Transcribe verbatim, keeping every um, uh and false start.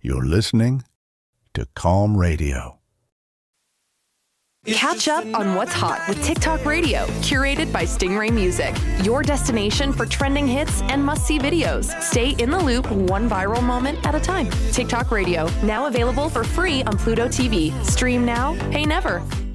You're listening to Calm Radio. Catch up on what's hot with TikTok Radio, curated by Stingray Music, your destination for trending hits and must-see videos. Stay in the loop, one viral moment at a time. TikTok Radio, now available for free on Pluto T V. Stream now, pay never.